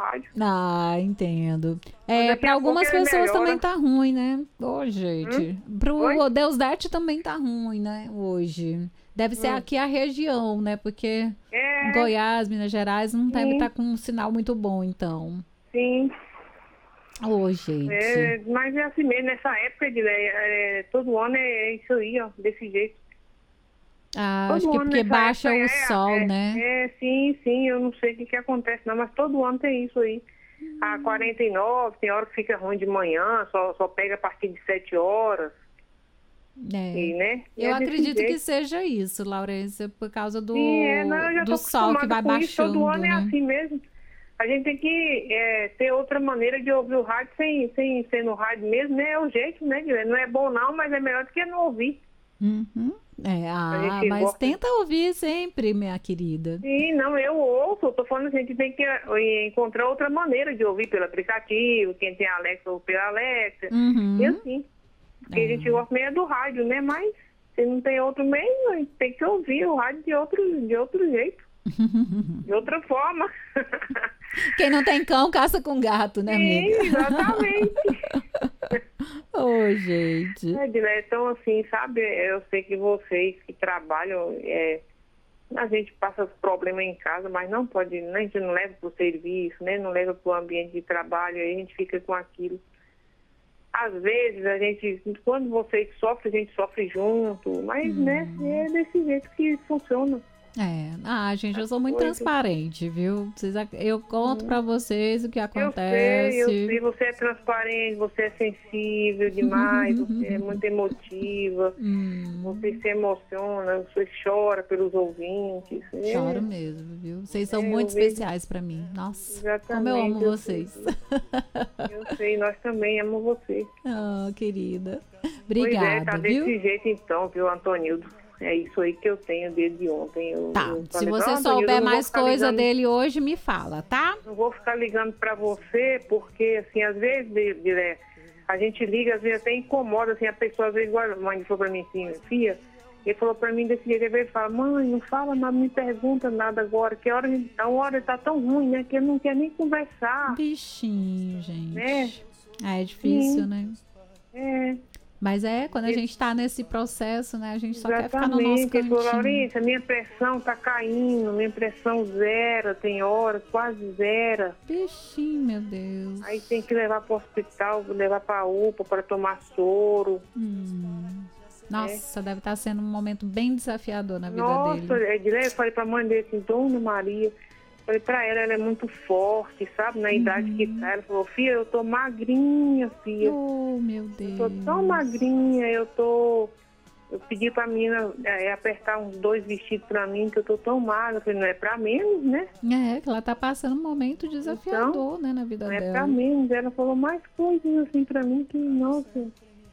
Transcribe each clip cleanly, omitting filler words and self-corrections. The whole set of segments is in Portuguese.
rádio. Ah, entendo. Mas daqui Para a pouco algumas ele pessoas melhora. também tá ruim, né? Ô, gente. Pro Oi? Deusdete também tá ruim, né? Hoje. Deve ser aqui a região, né? Porque Goiás, Minas Gerais não deve estar com um sinal muito bom, então. Sim. Ô, gente. Mas é assim mesmo, nessa época, todo ano é isso aí, ó, desse jeito. Ah, Todo acho que ano porque nessa baixa época o sol, né? Sim, eu não sei o que acontece não, mas todo ano tem isso aí. A 49, tem hora que fica ruim de manhã, só pega a partir de 7 horas. E, né? Eu desse acredito que jeito. seja isso, Laurência, por causa Não, eu já do tô sol que acostumada vai com isso, todo baixando, ano é né? assim mesmo. A gente tem que ter outra maneira de ouvir o rádio sem ser no rádio mesmo, né? É o jeito, né? Não é bom não, mas é melhor do que não ouvir. Uhum. A gente Mas gosta. tenta ouvir sempre, minha querida. Sim, não, eu ouço, eu tô falando assim, a gente tem que encontrar outra maneira de ouvir pelo aplicativo, quem tem Alexa ou pela Alexa, e assim. Porque a gente gosta meio do rádio, né? Mas se não tem outro meio, a gente tem que ouvir o rádio de outro jeito. De outra forma. Quem não tem cão, caça com gato, né, amiga? Sim, exatamente. Ô, gente. Então, assim, sabe, eu sei que vocês que trabalham, a gente passa problemas em casa, mas não pode, a gente não leva para o serviço, né? Não leva para o ambiente de trabalho, aí a gente fica com aquilo. Às vezes, quando vocês sofrem, a gente sofre junto, mas, né, é desse jeito que funciona. Gente, eu sou muito transparente, viu? Eu conto pra vocês o que Eu acontece. sei, você é transparente, você é sensível demais, você é muito emotiva, você se emociona, você chora pelos ouvintes. Choro mesmo, viu? Vocês são muito especiais pra mim. Nossa, exatamente, como eu amo vocês. Eu sei, nós também amamos você. Querida. Obrigada, tá viu? desse jeito então, viu, Antonildo? É isso aí que eu tenho desde ontem. Eu Se falei, você souber mais coisa dele hoje, me fala, tá? Não vou ficar ligando pra você, porque, assim, às vezes, a gente liga, às vezes até incomoda, assim, a pessoa, às vezes, igual a mãe falou pra mim assim, filha, ele falou pra mim desse jeito, ele fala, mãe, não fala nada, não me pergunta nada agora, que a hora tá tão ruim, né, que ele não quer nem conversar. Bichinho, gente. Né? É difícil, né? Mas quando a gente está nesse processo, né? A gente só quer ficar no nosso cantinho. Laurência, minha pressão tá caindo, minha pressão zero, tem hora, quase zero. Bichinho, meu Deus. Aí tem que levar para o hospital, levar para a UPA para tomar soro. Nossa, deve estar sendo um momento bem desafiador na vida dele. Nossa, eu falei para a mãe dele assim, Dona Maria, falei para ela é muito forte, sabe? Na idade que tá. Ela falou, filha, eu tô magrinha, filha. Oh, meu Deus. Eu tô tão magrinha, eu pedi pra menina apertar uns 2 vestidos pra mim, que eu tô tão magra. Eu falei, não é pra menos, né? Que ela tá passando um momento desafiador, né, na vida dela. Não é pra menos. Ela falou mais coisas assim pra mim que, nossa...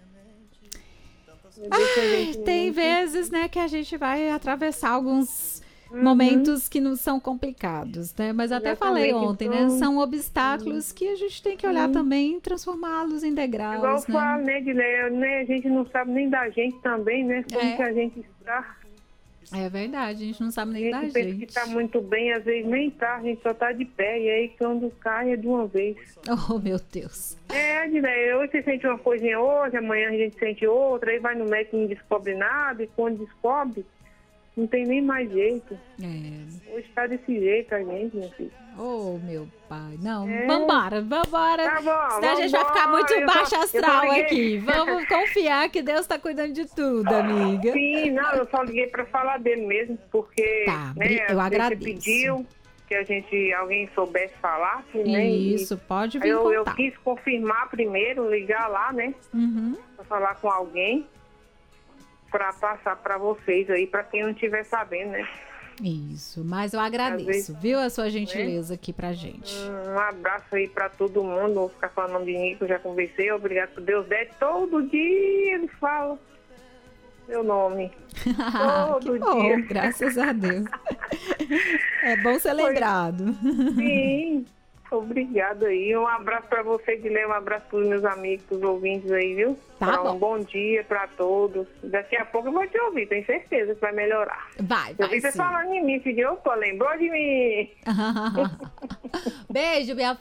Tem vezes, né, que a gente vai atravessar alguns momentos que não são complicados, né? Mas até falei ontem, né? São obstáculos que a gente tem que olhar também e transformá-los em degraus, igual eu né? falo, né, a gente não sabe nem da gente também, né? Como que a gente está. É verdade, a gente não sabe nem da gente. A gente pensa que tá muito bem, às vezes nem tá, a gente só tá de pé, e aí quando cai é de uma vez. Oh, meu Deus. Hoje você sente uma coisinha hoje, amanhã a gente sente outra, aí vai no médico e não descobre nada, e quando descobre, não tem nem mais jeito. Hoje tá desse jeito a gente, minha filha. Oh, meu pai. Não, vambora. Tá bom, senão a gente vai ficar muito baixo astral aqui. Vamos confiar que Deus tá cuidando de tudo, amiga. Sim, não, eu só liguei pra falar dele mesmo, porque eu agradeço. Você pediu que alguém soubesse falar, né? Isso, pode vir contar. Eu quis confirmar primeiro, ligar lá, né? Pra falar com alguém, pra passar pra vocês aí, pra quem não estiver sabendo, né? Isso, mas eu agradeço, viu, a sua gentileza aqui pra gente. Um abraço aí pra todo mundo, vou ficar falando o nome de Nico, já conversei, obrigado por Deus, todo dia ele fala meu nome, todo dia. Bom, graças a Deus. É bom ser lembrado. Sim, obrigado aí, um abraço pra você, Guilherme, um abraço pros meus amigos, pros ouvintes aí, viu? Bom. Um bom dia pra todos. Daqui a pouco eu vou te ouvir, tenho certeza que vai melhorar. Vai eu vi você sim. falando em mim, filho, opa, lembrou de mim? Beijo, minha